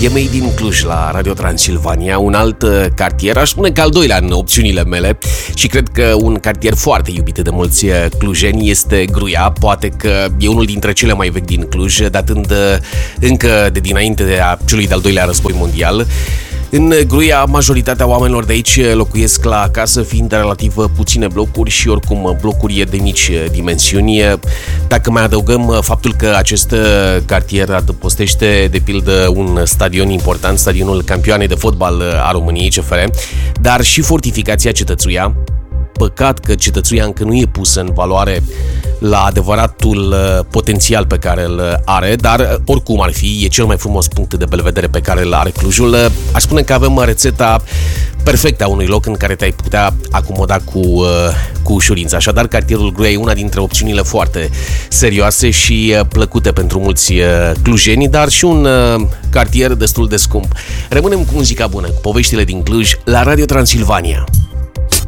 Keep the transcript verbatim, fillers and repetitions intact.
E Made in Cluj la Radio Transilvania, un alt cartier, aș spune că al doilea în opțiunile mele, și cred că un cartier foarte iubit de mulți clujeni este Gruia. Poate că e unul dintre cele mai vechi din Cluj, datând încă de dinainte de a celui de-al doilea război mondial. În Gruia, majoritatea oamenilor de aici locuiesc la casă, fiind relativ puține blocuri și oricum blocuri de mici dimensiuni. Dacă mai adăugăm faptul că acest cartier adăpostește de pildă un stadion important, stadionul Campioanei de fotbal a României, C F R, dar și fortificația Cetățuia. Păcat că Cetățuia încă nu e pusă în valoare la adevăratul potențial pe care îl are, dar oricum ar fi, e cel mai frumos punct de belvedere pe care îl are Clujul. Aș spune că avem rețeta perfectă a unui loc în care te-ai putea acomoda cu, cu ușurință. Așadar, cartierul Gruia e una dintre opțiunile foarte serioase și plăcute pentru mulți clujeni, dar și un cartier destul de scump. Rămânem cu muzica bună, cu poveștile din Cluj la Radio Transilvania.